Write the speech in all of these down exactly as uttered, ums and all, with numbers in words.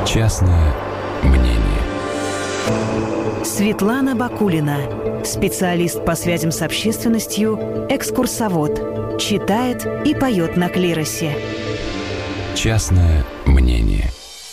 Частное мнение. Светлана Бакулина, специалист по связям с общественностью, экскурсовод, читает и поет на клиросе. Частное мнение.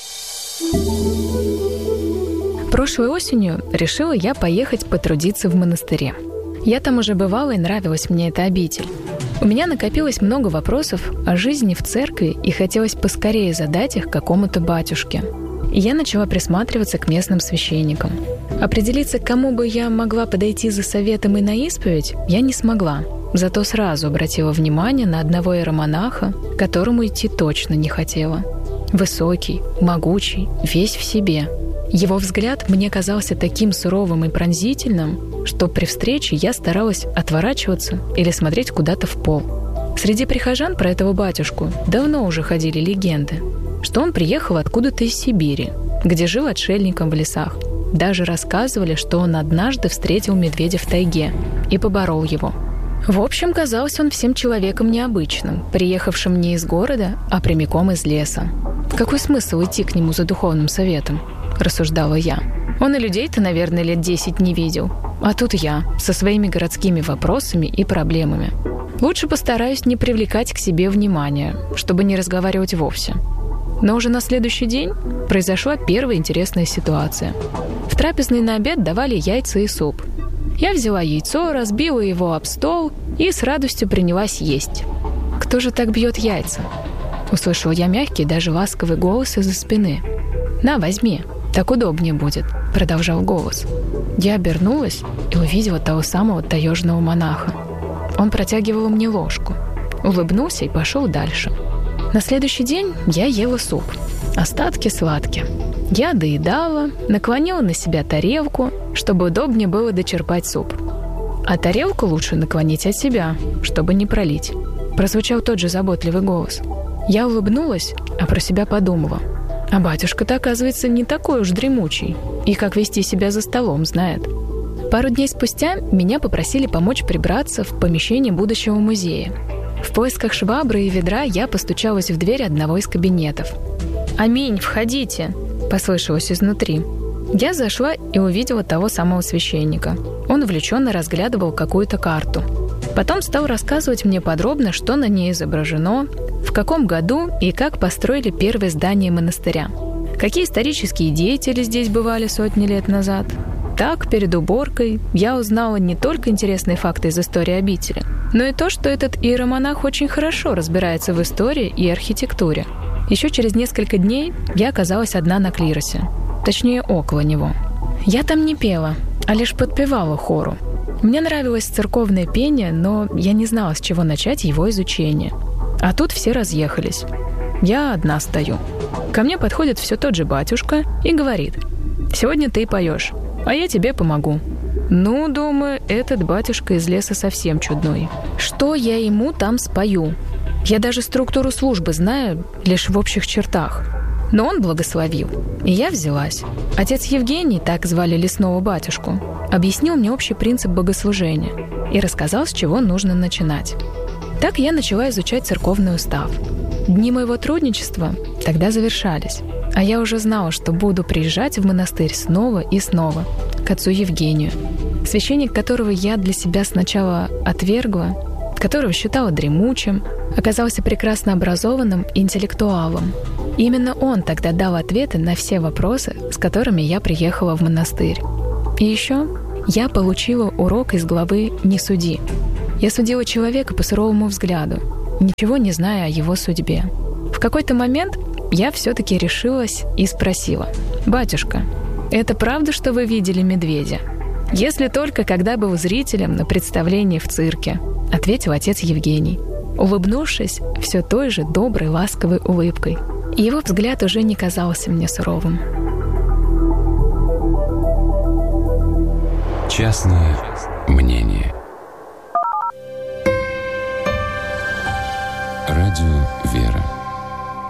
Прошлой осенью решила я поехать потрудиться в монастыре. Я там уже бывала, и нравилась мне эта обитель. У меня накопилось много вопросов о жизни в церкви, и хотелось поскорее задать их какому-то батюшке. И я начала присматриваться к местным священникам. Определиться, к кому бы я могла подойти за советом и на исповедь, я не смогла. Зато сразу обратила внимание на одного иеромонаха, к которому идти точно не хотела. Высокий, могучий, весь в себе. Его взгляд мне казался таким суровым и пронзительным, что при встрече я старалась отворачиваться или смотреть куда-то в пол. Среди прихожан про этого батюшку давно уже ходили легенды, что он приехал откуда-то из Сибири, где жил отшельником в лесах. Даже рассказывали, что он однажды встретил медведя в тайге и поборол его. В общем, казался он всем человеком необычным, приехавшим не из города, а прямиком из леса. Какой смысл идти к нему за духовным советом? Рассуждала я. Он и людей-то, наверное, лет десять не видел. А тут я, со своими городскими вопросами и проблемами. Лучше постараюсь не привлекать к себе внимания, чтобы не разговаривать вовсе. Но уже на следующий день произошла первая интересная ситуация. В трапезной на обед давали яйца и суп. Я взяла яйцо, разбила его об стол и с радостью принялась есть. «Кто же так бьет яйца?» Услышала я мягкий, даже ласковый голос из-за спины. «На, возьми, так удобнее будет», — продолжал голос. Я обернулась и увидела того самого таежного монаха. Он протягивал мне ложку, улыбнулся и пошел дальше. На следующий день я ела суп. Остатки сладкие. Я доедала, наклонила на себя тарелку, чтобы удобнее было дочерпать суп. А тарелку лучше наклонить от себя, чтобы не пролить. Прозвучал тот же заботливый голос. Я улыбнулась, а про себя подумала. А батюшка-то, оказывается, не такой уж дремучий. И как вести себя за столом знает. Пару дней спустя меня попросили помочь прибраться в помещении будущего музея. В поисках швабры и ведра я постучалась в дверь одного из кабинетов. «Аминь, входите!» – послышалось изнутри. Я зашла и увидела того самого священника. Он увлеченно разглядывал какую-то карту. Потом стал рассказывать мне подробно, что на ней изображено, в каком году и как построили первое здание монастыря. Какие исторические деятели здесь бывали сотни лет назад. Так, перед уборкой, я узнала не только интересные факты из истории обители, но и то, что этот иеромонах очень хорошо разбирается в истории и архитектуре. Еще через несколько дней я оказалась одна на клиросе, точнее, около него. Я там не пела, а лишь подпевала хору. Мне нравилось церковное пение, но я не знала, с чего начать его изучение. А тут все разъехались. Я одна стою. Ко мне подходит все тот же батюшка и говорит: «Сегодня ты поешь, а я тебе помогу». Ну, думаю, этот батюшка из леса совсем чудной. Что я ему там спою? Я даже структуру службы знаю лишь в общих чертах. Но он благословил, и я взялась. Отец Евгений, так звали лесного батюшку, объяснил мне общий принцип богослужения и рассказал, с чего нужно начинать. Так я начала изучать церковный устав. Дни моего трудничества тогда завершались, а я уже знала, что буду приезжать в монастырь снова и снова, к отцу Евгению, священник которого я для себя сначала отвергла, которого считала дремучим, оказался прекрасно образованным интеллектуалом. И именно он тогда дал ответы на все вопросы, с которыми я приехала в монастырь. И еще я получила урок из главы «Не суди». Я судила человека по суровому взгляду, ничего не зная о его судьбе. В какой-то момент я все-таки решилась и спросила: «Батюшка, это правда, что вы видели медведя?» «Если только когда был зрителем на представлении в цирке», — ответил отец Евгений, улыбнувшись все той же доброй, ласковой улыбкой. И его взгляд уже не казался мне суровым. Частное мнение. Радио